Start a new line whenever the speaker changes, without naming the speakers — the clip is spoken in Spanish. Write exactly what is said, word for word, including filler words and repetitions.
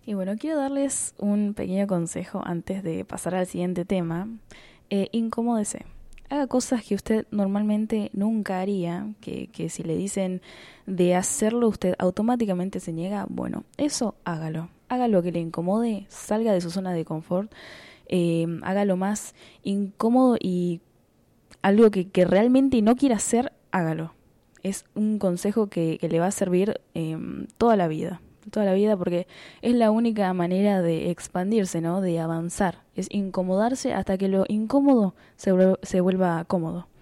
Y bueno, quiero darles un pequeño consejo antes de pasar al siguiente tema. Eh, incomódese. Haga cosas que usted normalmente nunca haría, que, que si le dicen de hacerlo usted automáticamente se niega. Bueno, eso hágalo. Haga lo que le incomode, salga de su zona de confort, eh, haga lo más incómodo y algo que, que realmente no quiera hacer, hágalo. Es un consejo que, que le va a servir eh, toda la vida, toda la vida, porque es la única manera de expandirse, ¿no? De avanzar. Es incomodarse hasta que lo incómodo se, vuel- se vuelva cómodo.